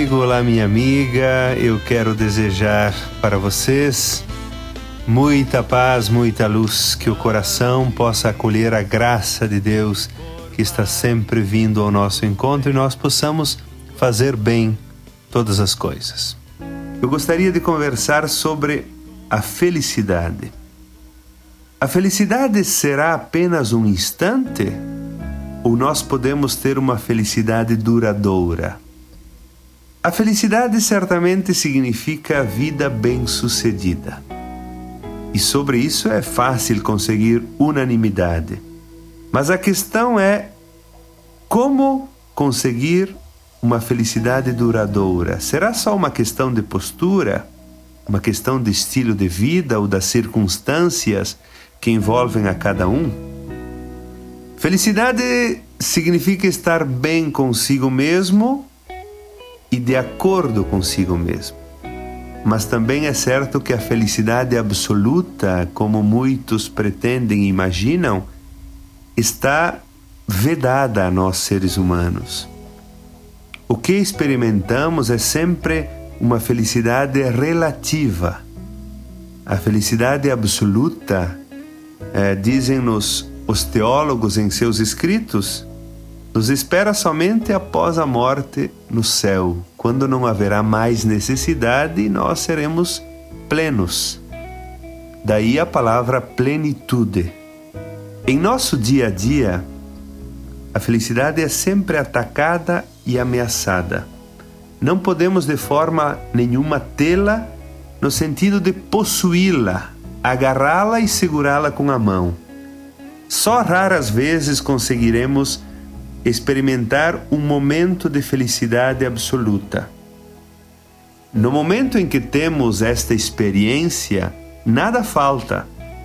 amigo, olá minha amiga. Eu quero desejar para vocês muita paz, muita luz, que o coração possa acolher a graça de Deus que está sempre vindo ao nosso encontro e nós possamos fazer bem todas as coisas. Eu gostaria de conversar sobre a felicidade. A felicidade será apenas um instante? Ou nós podemos ter uma felicidade duradoura? A felicidade certamente significa vida bem-sucedida. E sobre isso é fácil conseguir unanimidade. Mas a questão é como conseguir uma felicidade duradoura. Será só uma questão de postura? Uma questão de estilo de vida ou das circunstâncias que envolvem a cada um? Felicidade significa estar bem consigo mesmo e de acordo consigo mesmo. Mas também é certo que a felicidade absoluta, como muitos pretendem e imaginam, está vedada a nós seres humanos. O que experimentamos é sempre uma felicidade relativa. A felicidade absoluta, dizem-nos os teólogos em seus escritos, nos espera somente após a morte no céu, quando não haverá mais necessidade e nós seremos plenos. Daí a palavra plenitude. Em nosso dia a dia, a felicidade é sempre atacada e ameaçada. Não podemos de forma nenhuma tê-la no sentido de possuí-la, agarrá-la e segurá-la com a mão. Só raras vezes conseguiremos experimentar um momento de felicidade absoluta. No momento em que temos esta experiência, nada falta.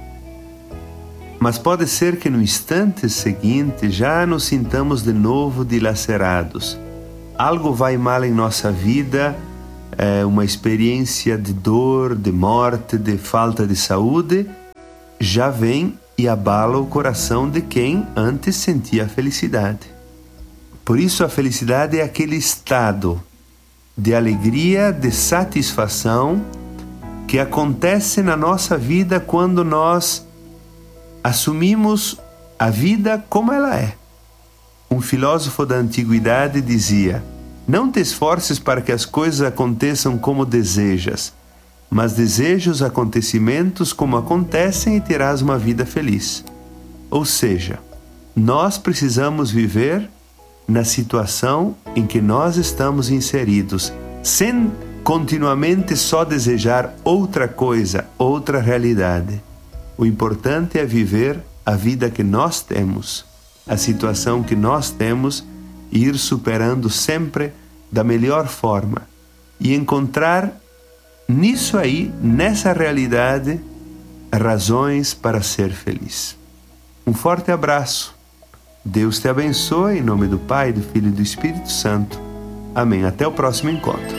Mas pode ser que no instante seguinte já nos sintamos de novo dilacerados. Algo vai mal em nossa vida, uma experiência de dor, de morte, de falta de saúde, já vem e abala o coração de quem antes sentia a felicidade. Por isso a felicidade é aquele estado de alegria, de satisfação que acontece na nossa vida quando nós assumimos a vida como ela é. Um filósofo da antiguidade dizia: não te esforces para que as coisas aconteçam como desejas, mas deseja os acontecimentos como acontecem e terás uma vida feliz. Ou seja, nós precisamos viver na situação em que nós estamos inseridos, sem continuamente só desejar outra coisa, outra realidade. O importante é viver a vida que nós temos, a situação que nós temos e ir superando sempre da melhor forma e encontrar nisso aí, nessa realidade, razões para ser feliz. Um forte abraço. Deus te abençoe, em nome do Pai, do Filho e do Espírito Santo. Amém. Até o próximo encontro.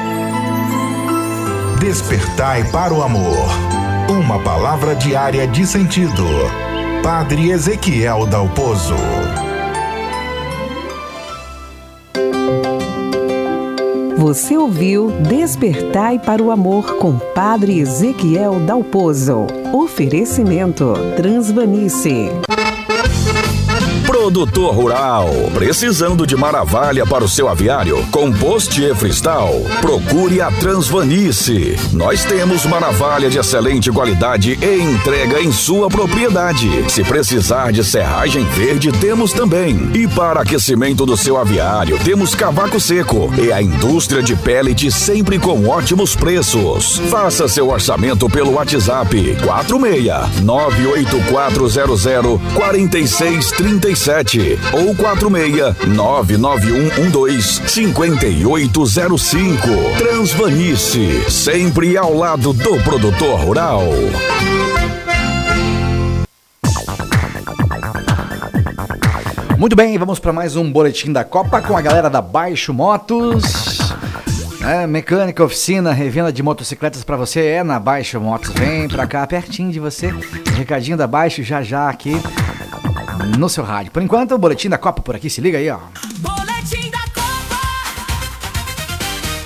Despertai para o amor. Uma palavra diária de sentido. Padre Ezequiel Dalpozo. Você ouviu Despertai para o Amor com Padre Ezequiel Dalpozo. Oferecimento Transvanice. Produtor Rural, precisando de maravilha para o seu aviário? Compost e Freestyle? Procure a Transvanice. Nós temos maravilha de excelente qualidade e entrega em sua propriedade. Se precisar de serragem verde, temos também. E para aquecimento do seu aviário, temos cavaco seco e a indústria de pellet sempre com ótimos preços. Faça seu orçamento pelo WhatsApp 46-98400-4637 ou 46-99112-5805. Transvanice, sempre ao lado do produtor rural. Muito bem, vamos para mais um boletim da Copa com a galera da Baixo Motos. Mecânica, oficina, revenda de motocicletas para você é na Baixo Motos. Vem pra cá, pertinho de você. Recadinho da Baixo já aqui no seu rádio. Por enquanto, o boletim da Copa por aqui, se liga aí, ó. Boletim da Copa.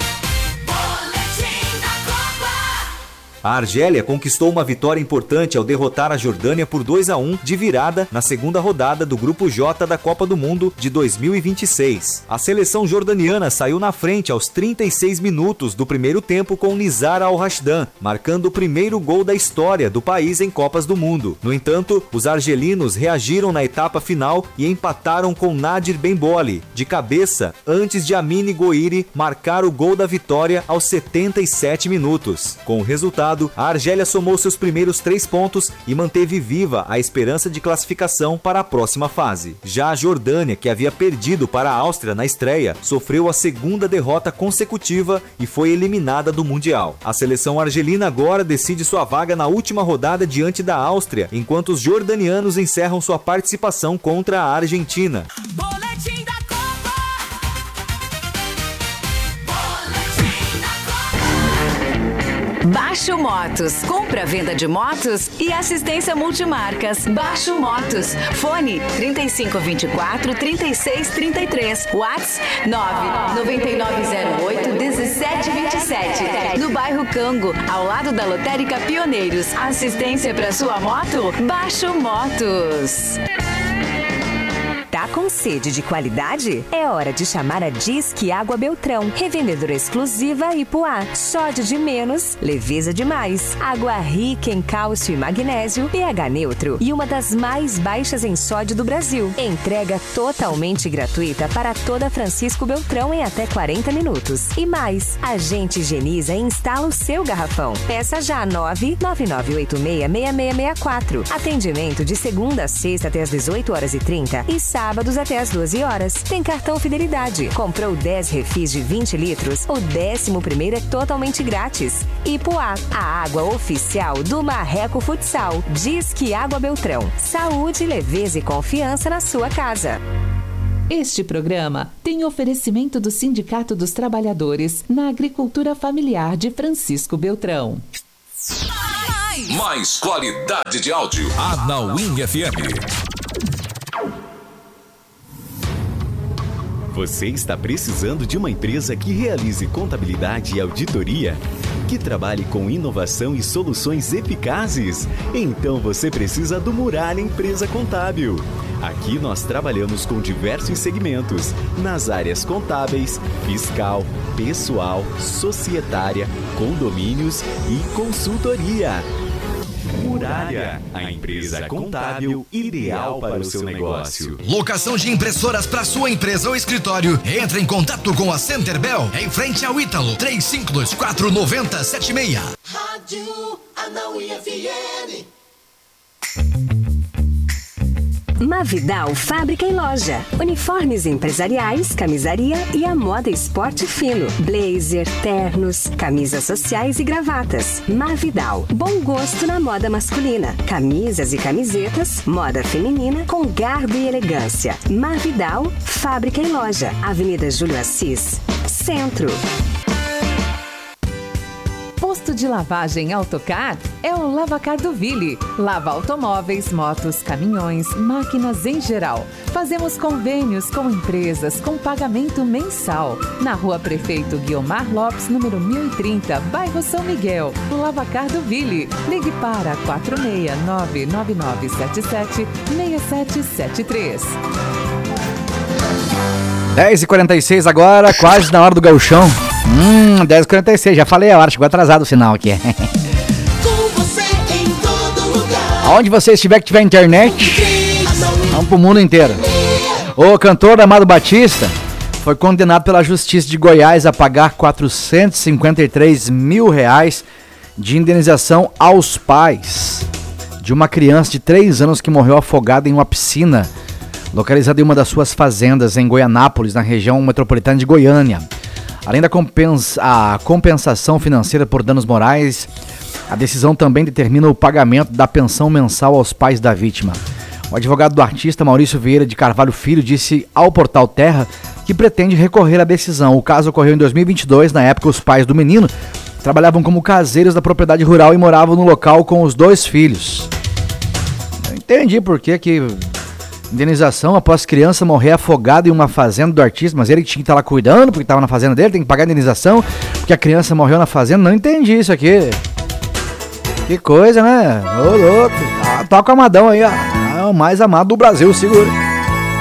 A Argélia conquistou uma vitória importante ao derrotar a Jordânia por 2-1 de virada na segunda rodada do Grupo J da Copa do Mundo de 2026. A seleção jordaniana saiu na frente aos 36 minutos do primeiro tempo com Nizar Al-Rashdan, marcando o primeiro gol da história do país em Copas do Mundo. No entanto, os argelinos reagiram na etapa final e empataram com Nadir Benboli, de cabeça, antes de Amine Gouiri marcar o gol da vitória aos 77 minutos. Com o resultado, a Argélia somou seus primeiros 3 pontos e manteve viva a esperança de classificação para a próxima fase. Já a Jordânia, que havia perdido para a Áustria na estreia, sofreu a segunda derrota consecutiva e foi eliminada do Mundial. A seleção argelina agora decide sua vaga na última rodada diante da Áustria, enquanto os jordanianos encerram sua participação contra a Argentina. Boletim da Copa! Baixo Motos. Compra, venda de motos e assistência multimarcas. Baixo Motos. Fone 3524-3633. WhatsApp 99908-1727. No bairro Cango, ao lado da Lotérica Pioneiros. Assistência para sua moto? Baixo Motos. Tá com sede de qualidade? É hora de chamar a Disque Água Beltrão. Revendedora exclusiva Ipuá. Sódio de menos, leveza de mais. Água rica em cálcio e magnésio, pH neutro e uma das mais baixas em sódio do Brasil. Entrega totalmente gratuita para toda Francisco Beltrão em até 40 minutos. E mais, a gente higieniza e instala o seu garrafão. Peça já 999866664. Atendimento de segunda a sexta até às 18h30 e sábados até às 12 horas. Tem cartão Fidelidade. Comprou 10 refis de 20 litros, o 11º é totalmente grátis. Ipuá, a água oficial do Marreco Futsal. Disque Água Beltrão. Saúde, leveza e confiança na sua casa. Este programa tem oferecimento do Sindicato dos Trabalhadores na Agricultura Familiar de Francisco Beltrão. Mais qualidade de áudio. Anauim FM. Você está precisando de uma empresa que realize contabilidade e auditoria? Que trabalhe com inovação e soluções eficazes? Então você precisa do Muralha Empresa Contábil. Aqui nós trabalhamos com diversos segmentos, nas áreas contábeis, fiscal, pessoal, societária, condomínios e consultoria. Muralha, a empresa contábil ideal para o seu negócio. Locação de impressoras para sua empresa ou escritório. Entre em contato com a Centerbel em frente ao Ítalo, 3524-9076. Rádio Anauim FM. Mavidal Fábrica e Loja. Uniformes empresariais, camisaria e a moda esporte fino. Blazer, ternos, camisas sociais e gravatas. Mavidal. Bom gosto na moda masculina. Camisas e camisetas, moda feminina com garbo e elegância. Mavidal Fábrica e Loja. Avenida Júlio Assis, Centro. Posto de lavagem Autocar é o Lavacar do Ville. Lava automóveis, motos, caminhões, máquinas em geral. Fazemos convênios com empresas com pagamento mensal. Na Rua Prefeito Guiomar Lopes, número 1030, bairro São Miguel. Lavacar do Ville. Ligue para 469-9977-6773. 10h46 agora, quase na hora do gauchão. 10h46, já falei a hora, chegou atrasado o sinal aqui. Com você em todo lugar. Aonde você estiver que tiver internet, vamos pro mundo inteiro. O cantor Amado Batista foi condenado pela Justiça de Goiás a pagar R$453 mil de indenização aos pais de uma criança de 3 anos que morreu afogada em uma piscina localizada em uma das suas fazendas em Goianápolis, na região metropolitana de Goiânia. Além da compensação financeira por danos morais, a decisão também determina o pagamento da pensão mensal aos pais da vítima. O advogado do artista, Maurício Vieira de Carvalho Filho, disse ao Portal Terra que pretende recorrer à decisão. O caso ocorreu em 2022, na época os pais do menino trabalhavam como caseiros da propriedade rural e moravam no local com os 2 filhos. Não entendi por que indenização após criança morrer afogada em uma fazenda do artista, mas ele tinha que estar lá cuidando, porque estava na fazenda dele, tem que pagar a indenização, porque a criança morreu na fazenda. Não entendi isso aqui. Que coisa, né? Ô, louco. Toca o Amadão aí, ó. É o mais amado do Brasil, segura.